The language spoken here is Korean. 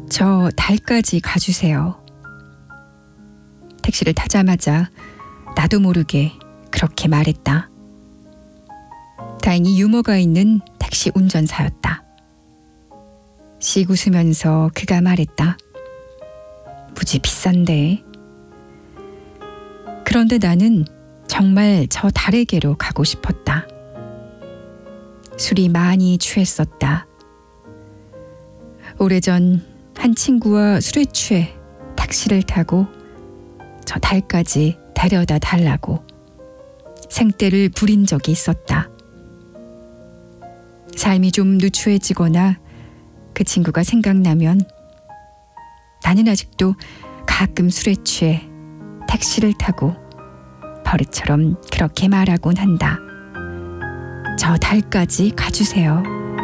저 달까지 가주세요. 택시를 타자마자 나도 모르게 그렇게 말했다. 다행히 유머가 있는 택시 운전사였다. 씩 웃으면서 그가 말했다. 무지 비싼데. 그런데 나는 정말 저 달에게로 가고 싶었다. 술이 많이 취했었다. 오래전 한 친구와 술에 취해 택시를 타고 저 달까지 데려다 달라고 생떼를 부린 적이 있었다. 삶이 좀 누추해지거나 그 친구가 생각나면 나는 아직도 가끔 술에 취해 택시를 타고 버릇처럼 그렇게 말하곤 한다. 저 달까지 가주세요.